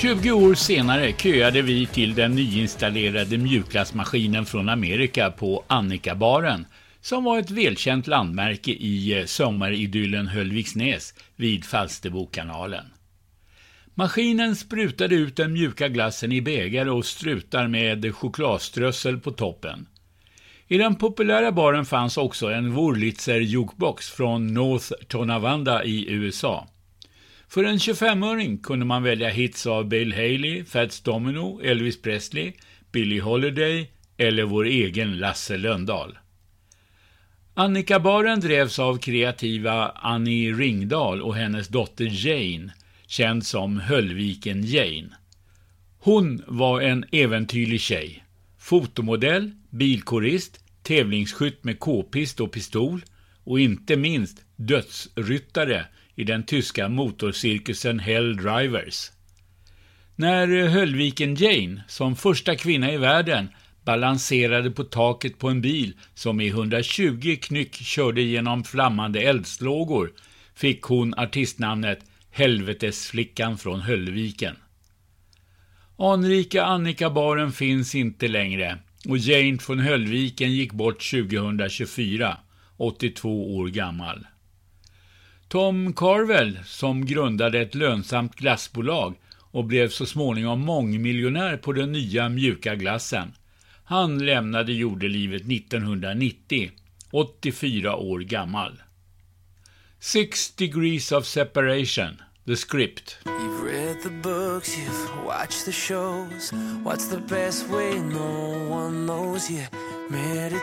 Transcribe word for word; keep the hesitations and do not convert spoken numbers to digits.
tjugo år senare köade vi till den nyinstallerade mjukglassmaskinen från Amerika på Annika-baren, som var ett välkänt landmärke i sommaridyllen Höllviksnäs vid Falsterbokanalen. Maskinen sprutade ut den mjuka glassen i bägare och strutar med chokladströssel på toppen. I den populära baren fanns också en Wurlitzer jukebox från North Tonawanda i U S A. För en tjugofem-öring kunde man välja hits av Bill Haley, Fats Domino, Elvis Presley, Billie Holiday eller vår egen Lasse Lönndahl. Annika-baren drevs av kreativa Annie Ringdahl och hennes dotter Jane, känd som Höllviken Jane. Hon var en äventyrlig tjej, fotomodell, bilkorist, tävlingsskytt med k-pist och pistol och inte minst dödsryttare i den tyska motorcirkusen Hell Drivers. När Höllviken Jane som första kvinna i världen balanserade på taket på en bil som i hundratjugo knyck körde genom flammande eldslågor fick hon artistnamnet Helvetesflickan från Höllviken. Anrika Annika-baren finns inte längre och Jane från Höllviken gick bort tjugohundratjugofyra, åttiotvå år gammal. Tom Carvel, som grundade ett lönsamt glassbolag och blev så småningom mångmiljonär på den nya mjuka glassen, han lämnade jordelivet nittonhundranittio, åttiofyra år gammal. Six Degrees of Separation, the script. You've read the books, you've watched the shows. What's the best way? No one knows. You meditate